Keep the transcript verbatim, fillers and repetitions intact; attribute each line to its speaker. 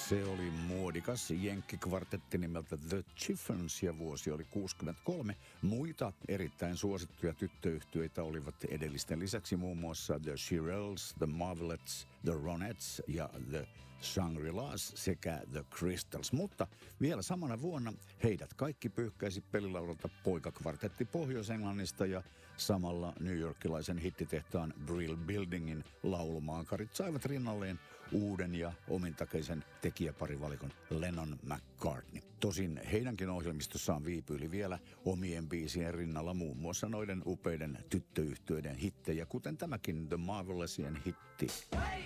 Speaker 1: Se oli muodikas jenkkikvartetti nimeltä The Chiffons ja vuosi oli kuusikymmentäkolme. Muita erittäin suosittuja tyttöyhtyeitä olivat edellisten lisäksi muun muassa The Shirelles, The Marvelettes, The Ronettes ja The Shangri-Las sekä The Crystals. Mutta vielä samana vuonna heidät kaikki pyyhkäisi pelilaudalta poikakvartetti Pohjois-Englannista ja samalla New Yorkilaisen hittitehtaan Brill Buildingin laulumaankarit saivat rinnalleen uuden ja omintakeisen tekijäparivalikon Lennon McCartney. Tosin heidänkin ohjelmistossaan viipyili vielä omien biisien rinnalla muun muassa noiden upeiden tyttöyhtyeiden hittejä, kuten tämäkin The Marvelesien hitti.
Speaker 2: Hey!